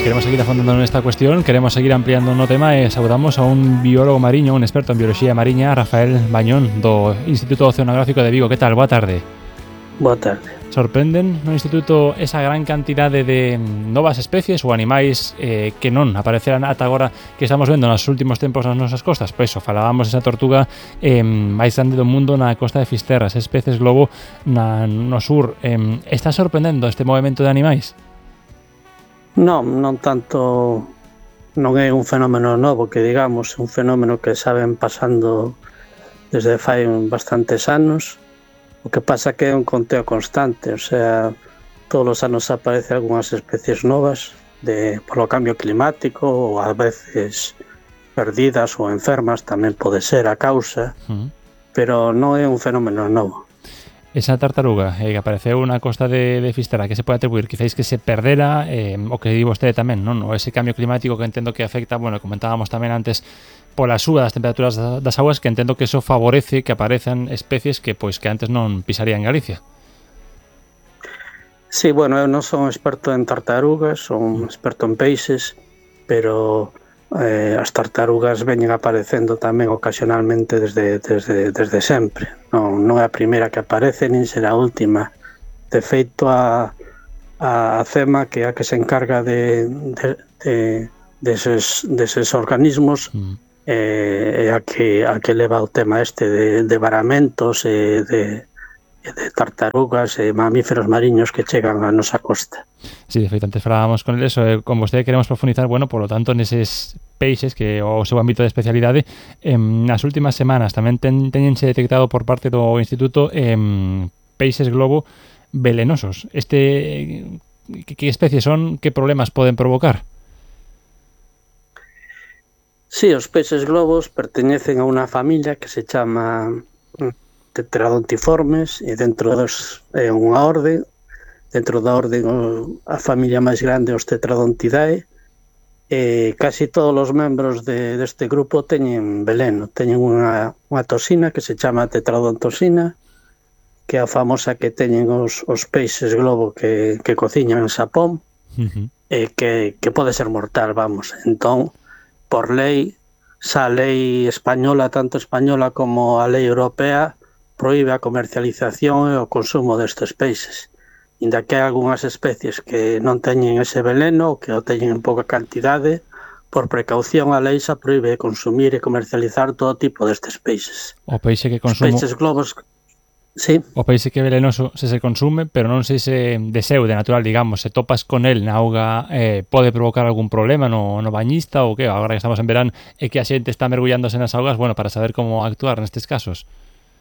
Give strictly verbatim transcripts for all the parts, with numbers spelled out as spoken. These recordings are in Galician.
queremos seguir afondando en esta cuestión, queremos seguir ampliando no tema e saudamos a un biólogo mariño, un experto en bioloxía mariña, Rafael Bañón, do Instituto Oceanográfico de Vigo. Que tal? Boa tarde. Boa tarde. Sorprenden no Instituto esa gran cantidade de novas especies ou animais eh, que non apareceran ata agora, que estamos vendo nos últimos tempos nas nosas costas? Pois iso, falábamos esa tortuga eh, máis grande do mundo na costa de Fisterra, ese peces globo na, no sur. Eh, está sorprendendo este movimento de animais? Non, non tanto, non é un fenómeno novo, que digamos, un fenómeno que saben pasando desde fai bastantes anos. O que pasa que é un conteo constante, o sea, todos os anos aparecen algunhas especies novas de, polo cambio climático, ou a veces perdidas ou enfermas, tamén pode ser a causa, uh-huh. Pero non é un fenómeno novo. Esa tartaruga eh, que apareceu na costa de, de Fisterra, que se pode atribuir quizáis que se perdera, eh, o que di vostede tamén, non? O ese cambio climático que entendo que afecta, bueno, comentábamos tamén antes, pola suba das temperaturas das aguas, que entendo que eso favorece que aparezan especies que pois que antes non pisarían Galicia. Sí, bueno, eu non son experto en tartarugas, son experto en peixes, pero eh, as tartarugas veñen aparecendo tamén ocasionalmente desde, desde, desde sempre. Non, non é a primeira que aparece, nin será a última. De feito, a, a CEMA, que é a que se encarga de, de, de, deses, deses organismos, mm. é a que, a que leva o tema este de, de varamentos e de, de tartarugas e mamíferos mariños que chegan á nosa costa. Sí, de feito, antes falábamos con el eso, eh, con vostede queremos profundizar, bueno, por lo tanto, neses peixes que o seu ámbito de especialidade, eh, nas últimas semanas tamén ten, teñense detectado por parte do Instituto eh, peixes globo velenosos. Este, que, que especies son, que problemas poden provocar? Sí, os peixes globos perteñecen a unha familia que se chama Tetradontiformes e dentro dos é unha orde, dentro da orde a familia máis grande os Tetradontidae, e casi todos os membros de, deste grupo teñen veleno, teñen unha, unha toxina que se chama tetradontosina, que é a famosa que teñen os, os peixes globo que, que cociñan en Xapón, uh-huh. e que, que pode ser mortal, vamos. Entón, por lei, xa a lei española, tanto española como a lei europea, proíbe a comercialización e o consumo destes peixes. Inda que hai algunhas especies que non teñen ese veleno, que o teñen en pouca cantidade, por precaución a lei xa proíbe consumir e comercializar todo tipo destes peixes. O peixe que consumo... Os peixes globos... Sí. O peixe que é velenoso se se consume, pero non sei se de seu, de natural, digamos, se topas con el na auga, eh, pode provocar algún problema no, no bañista ou que? Agora que estamos en verán e que a xente está mergullándose nas augas, bueno, para saber como actuar nestes casos.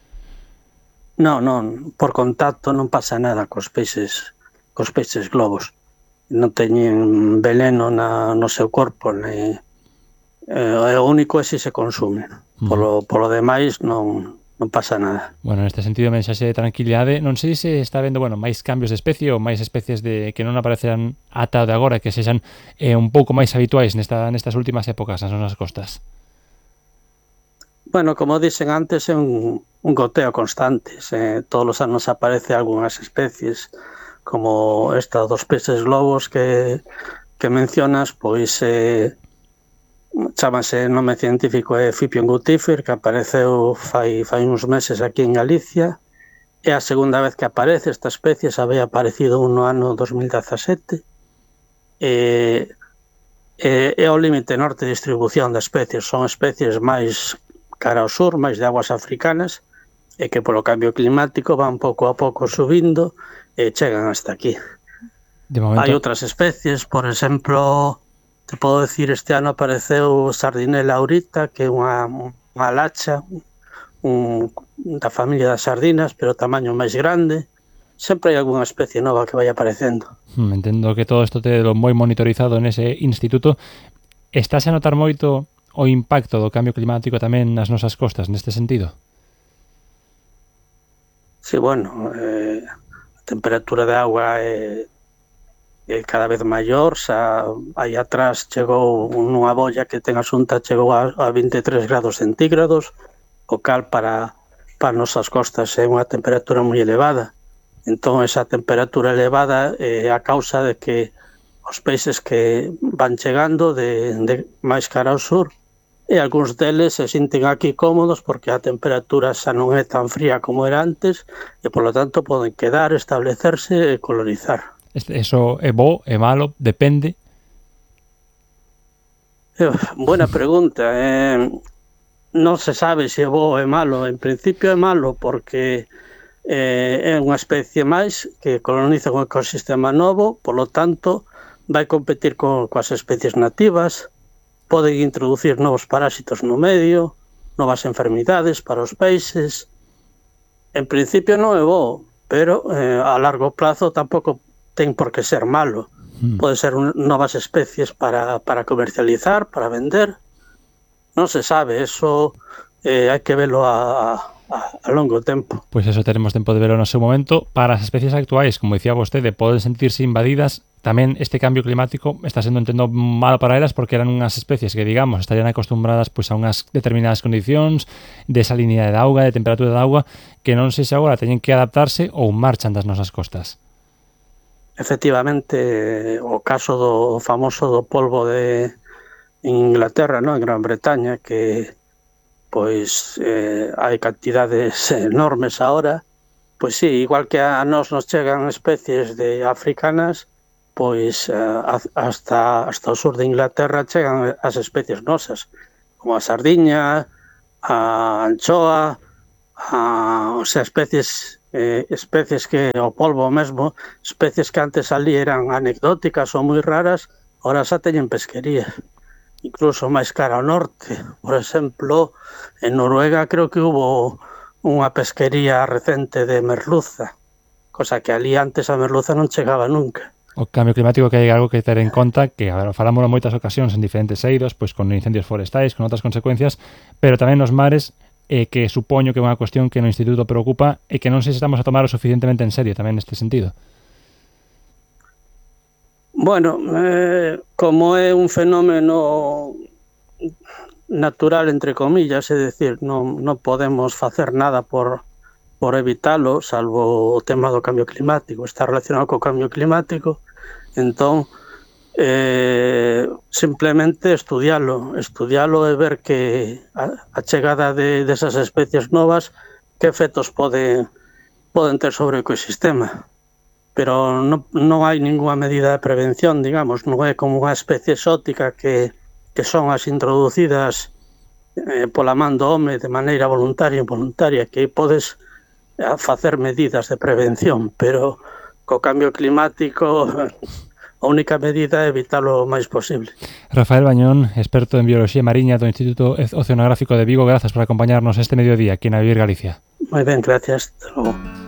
Non, non, por contacto non pasa nada cos peixes, cos peixes globos. Non teñen veleno na, no seu corpo, ni, eh, o único é se se consume. Polo, polo demais non... non pasa nada. Bueno, neste sentido, mensaxe de tranquilidade. Non sei se está vendo, bueno, máis cambios de especie ou máis especies de que non aparecerán ata de agora, que sexan eh, un pouco máis habituais nesta, nestas últimas épocas nas nosas costas. Bueno, como dixen antes, é un, un goteo constante. Se, todos os anos aparece algunhas especies, como esta dos peces globos que, que mencionas, pois... Eh, chámase nome científico é Fipion gutífer, que apareceu fai, fai uns meses aquí en Galicia. É a segunda vez que aparece esta especie, xa había aparecido un no ano dos mil dezasete. E, e, é o límite norte de distribución de especies. Son especies máis cara ao sur, máis de aguas africanas, e que polo cambio climático van pouco a pouco subindo e chegan hasta aquí. De momento... Hai outras especies, por exemplo... Te podo decir, este ano apareceu Sardinella aurita, que é unha, unha lacha un, da familia das sardinas, pero tamaño máis grande. Sempre hai algunha especie nova que vai aparecendo. Hmm, entendo que todo isto te lo moi monitorizado nese instituto. Estás a notar moito o impacto do cambio climático tamén nas nosas costas, neste sentido? Sí, bueno, eh, a temperatura de agua é... é cada vez maior, xa aí atrás chegou nunha bolla que ten a xunta, chegou a, a vinte e tres grados centígrados, o cal para, para nosas costas é unha temperatura moi elevada. Entón, esa temperatura elevada é a causa de que os peixes que van chegando de, de máis cara ao sur, e algúns deles se sinten aquí cómodos porque a temperatura xa non é tan fría como era antes e, polo tanto, poden quedar, establecerse e colonizar. Eso é bo, é malo, depende? Eh, buena pregunta. Eh, non se sabe se é bo ou é malo. En principio é malo porque eh, é unha especie máis que coloniza un ecosistema novo, polo tanto, vai competir co, coas especies nativas, poden introducir novos parásitos no medio, novas enfermidades para os peixes. En principio non é bo, pero eh, a largo plazo tampouco ten por que ser malo. Mm. Pode ser un, novas especies para, para comercializar, para vender. Non se sabe, eso eh, hai que velo a, a, a longo tempo. Pois eso, teremos tempo de verlo no seu momento. Para as especies actuais, como dicía vostede, poden sentirse invadidas. Tamén este cambio climático está sendo, entendo, malo para elas porque eran unhas especies que, digamos, estarían acostumbradas pois, a unhas determinadas condicións de salinidade de auga, de temperatura de auga, que non sei se agora teñen que adaptarse ou marchan das nosas costas. Efectivamente, o caso do famoso do polvo de Inglaterra, no? En Gran Bretaña, que pois eh, hai cantidades enormes ahora, pois sí, igual que a nós nos chegan especies de africanas, pois hasta, hasta o sur de Inglaterra chegan as especies nosas, como a sardiña, a anchoa, a, o sea, especies, eh, especies que, o polvo mesmo, especies que antes ali eran anecdóticas ou moi raras, ahora xa teñen pesquería, incluso máis cara ao norte. Por exemplo, en Noruega creo que hubo unha pesquería recente de merluza, cosa que ali antes a merluza non chegaba nunca. O cambio climático que hai algo que ter en conta, que a ver, falamos en moitas ocasións en diferentes eidos, pois con incendios forestais, con outras consecuencias, pero tamén nos mares, eh, que supoño que é unha cuestión que no Instituto preocupa e que non sei se estamos a tomar o suficientemente en serio tamén neste sentido. Bueno, eh, como é un fenómeno natural, entre comillas, é dicir, non, non podemos facer nada por... por evitalo, salvo o tema do cambio climático, está relacionado co cambio climático, entón, eh, simplemente estudialo, estudialo e ver que a, a chegada de desas especies novas, que efectos pode, poden ter sobre o ecosistema. Pero non, non hai ninguna medida de prevención, digamos, non é como unha especie exótica que, que son as introducidas eh, pola man do home de maneira voluntaria e involuntaria, que podes a facer medidas de prevención, pero co cambio climático a única medida é evitalo o máis posible. Rafael Bañón, experto en bioloxía mariña do Instituto Oceanográfico de Vigo, grazas por acompañarnos este mediodía aquí na Vivir Galicia. Moi ben, gracias. Hasta logo.